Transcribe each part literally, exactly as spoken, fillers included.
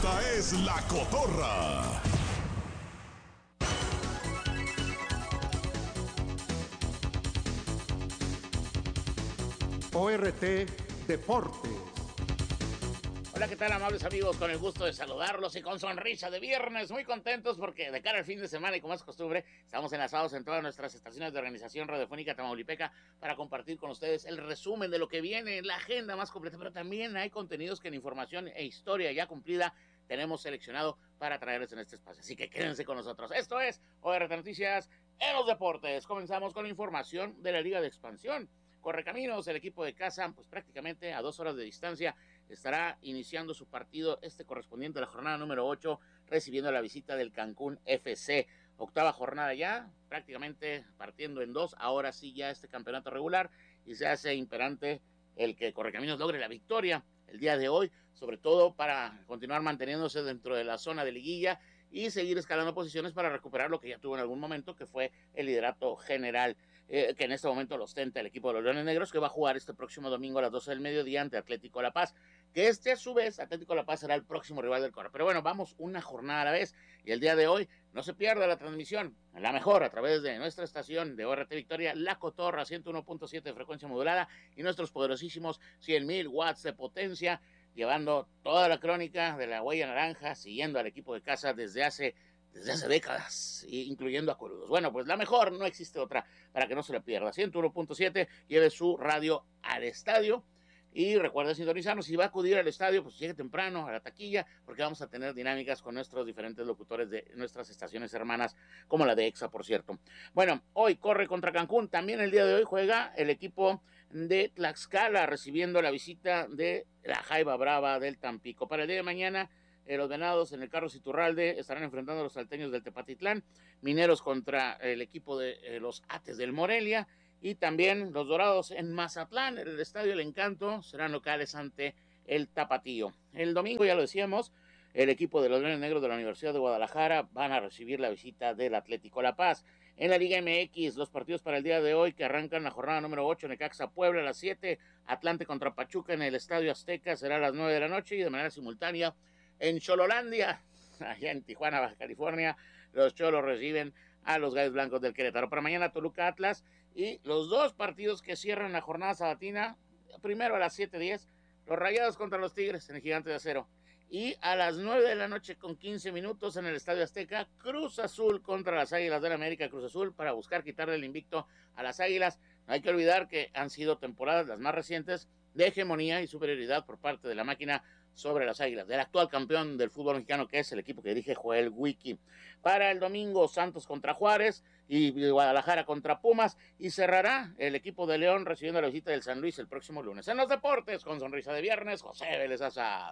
Esta es La Cotorra. O R T Deportes. Hola, ¿qué tal, amables amigos? Con el gusto de saludarlos y con sonrisa de viernes, muy contentos porque de cara al fin de semana y como es costumbre, estamos enlazados en todas nuestras estaciones de Organización Radiofónica Tamaulipeca para compartir con ustedes el resumen de lo que viene, la agenda más completa, pero también hay contenidos que en información e historia ya cumplida tenemos seleccionado para traerles en este espacio. Así que quédense con nosotros. Esto es O R T Noticias en los deportes. Comenzamos con la información de la Liga de Expansión. Correcaminos, el equipo de casa, pues prácticamente a dos horas de distancia, estará iniciando su partido, este correspondiente a la jornada número ocho, recibiendo la visita del Cancún F C. Octava jornada ya, prácticamente partiendo en dos, ahora sí ya este campeonato regular, y se hace imperante el que Correcaminos logre la victoria el día de hoy, sobre todo para continuar manteniéndose dentro de la zona de liguilla y seguir escalando posiciones para recuperar lo que ya tuvo en algún momento, que fue el liderato general, eh, que en este momento lo ostenta el equipo de los Leones Negros, que va a jugar este próximo domingo a las doce del mediodía ante Atlético La Paz, que este a su vez, Atlético La Paz será el próximo rival del Corre. Pero bueno, vamos una jornada a la vez, y el día de hoy no se pierda la transmisión, la mejor, a través de nuestra estación de O R T Victoria, La Cotorra, ciento uno punto siete de frecuencia modulada, y nuestros poderosísimos cien mil watts de potencia, llevando toda la crónica de la Huella Naranja, siguiendo al equipo de casa desde hace, desde hace décadas, incluyendo a Coludos. Bueno, pues la mejor, no existe otra, para que no se la pierda. ciento uno punto siete, lleve su radio al estadio, y recuerde sintonizarnos. Si va a acudir al estadio, pues llegue temprano a la taquilla, porque vamos a tener dinámicas con nuestros diferentes locutores de nuestras estaciones hermanas, como la de EXA, por cierto. Bueno, hoy corre contra Cancún, también el día de hoy juega el equipo de Tlaxcala, recibiendo la visita de la Jaiba Brava del Tampico. Para el día de mañana, eh, los Venados en el Carlos Iturralde estarán enfrentando a los salteños del Tepatitlán, Mineros contra el equipo de eh, los Ates del Morelia, y también los Dorados en Mazatlán, en el Estadio El Encanto, serán locales ante el Tapatío. El domingo, ya lo decíamos, el equipo de los Leones Negros de la Universidad de Guadalajara van a recibir la visita del Atlético La Paz. En la Liga M X, los partidos para el día de hoy que arrancan la jornada número ocho, Necaxa Puebla a las siete, Atlante contra Pachuca en el Estadio Azteca será a las nueve de la noche, y de manera simultánea en Xololandia, allá en Tijuana, Baja California, los Cholos reciben a los Gallos Blancos del Querétaro. Para mañana Toluca Atlas, y los dos partidos que cierran la jornada sabatina, primero a las siete diez, los Rayados contra los Tigres en el Gigante de Acero, y a las nueve de la noche con quince minutos en el Estadio Azteca, Cruz Azul contra las Águilas del América. Cruz Azul para buscar quitarle el invicto a las Águilas. No hay que olvidar que han sido temporadas las más recientes de hegemonía y superioridad por parte de la máquina sobre las Águilas, del actual campeón del fútbol mexicano, que es el equipo que dirige Joel Wiki. Para el domingo, Santos contra Juárez y Guadalajara contra Pumas, y cerrará el equipo de León recibiendo la visita del San Luis el próximo lunes. En los deportes, con sonrisa de viernes, José Vélez Asa.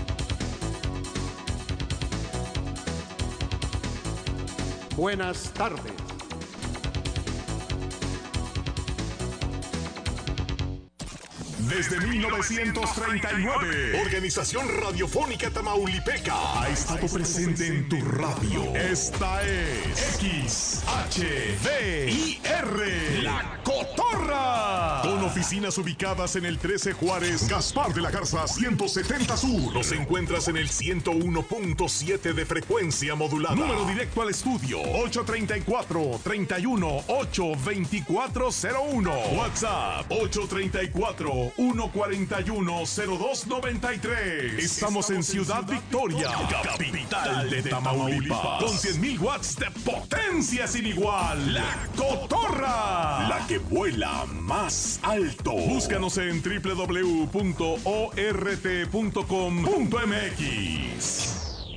Buenas tardes. Desde mil novecientos treinta y nueve, Organización Radiofónica Tamaulipeca ha estado presente en tu radio. Esta es X H D I R, La Cotorra. Con oficinas ubicadas en el trece Juárez, Gaspar de la Garza ciento setenta Sur. Los encuentras en el ciento uno punto siete de frecuencia modulada. Número directo al estudio, ocho treinta y cuatro, treinta y uno, ocho veinticuatro cero uno. WhatsApp, ocho treinta y cuatro, uno cuarenta y uno, cero dos noventa y tres. Estamos en Ciudad Victoria, capital de Tamaulipas, con cien mil watts de potencia sin igual. La Cotorra, la que vuela más alto. Búscanos en doble u doble u doble u punto o r t punto com punto m x.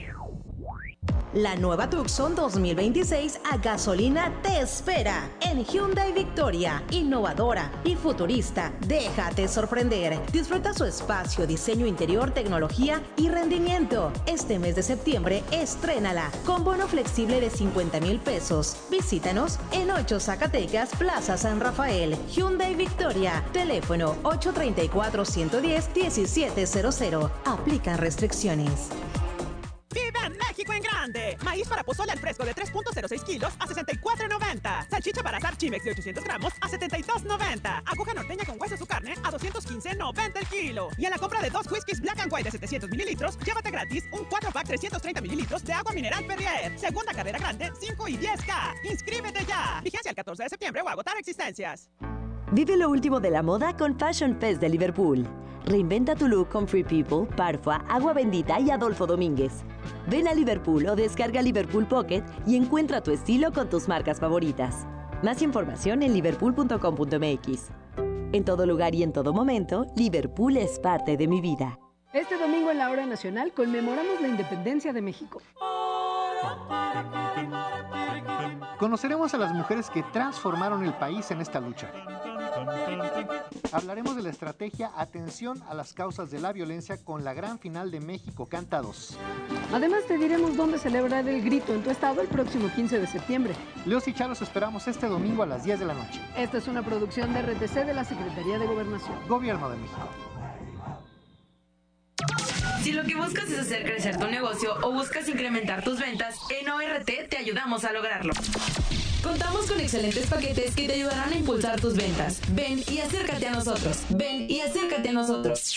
La nueva Tucson dos mil veintiséis a gasolina te espera en Hyundai Victoria. Innovadora y futurista, déjate sorprender. Disfruta su espacio, diseño interior, tecnología y rendimiento. Este mes de septiembre, estrénala con bono flexible de cincuenta mil pesos. Visítanos en ocho Zacatecas, Plaza San Rafael. Hyundai Victoria. Teléfono ocho treinta y cuatro, ciento diez, diecisiete cero cero. Aplican restricciones. ¡Viva México! México en grande. Maíz para pozole al fresco de tres punto cero seis kilos a sesenta y cuatro noventa. Salchicha para asar Chimex de ochocientos gramos a setenta y dos noventa. Aguja norteña con hueso su carne a doscientos quince noventa el kilo. Y a la compra de dos whiskies Black and White de setecientos mililitros, llévate gratis un cuatro pack trescientos treinta mililitros de agua mineral Perrier. Segunda carrera grande, cinco y diez K. ¡Inscríbete ya! Vigencia el catorce de septiembre o agotar existencias. Vive lo último de la moda con Fashion Fest de Liverpool. Reinventa tu look con Free People, Parfua, Agua Bendita y Adolfo Domínguez. Ven a Liverpool o descarga Liverpool Pocket y encuentra tu estilo con tus marcas favoritas. Más información en liverpool punto com punto m x. En todo lugar y en todo momento, Liverpool es parte de mi vida. Este domingo en la Hora Nacional conmemoramos la independencia de México. Conoceremos a las mujeres que transformaron el país en esta lucha. Hablaremos de la estrategia Atención a las causas de la violencia con la gran final de México Canta dos. Además te diremos dónde celebrar el grito en tu estado el próximo quince de septiembre. Leos y Charos esperamos este domingo a las diez de la noche. Esta es una producción de R T C de la Secretaría de Gobernación. Gobierno de México. Si lo que buscas es hacer crecer tu negocio o buscas incrementar tus ventas, en O R T te ayudamos a lograrlo. Contamos con excelentes paquetes que te ayudarán a impulsar tus ventas. Ven y acércate a nosotros. Ven y acércate a nosotros.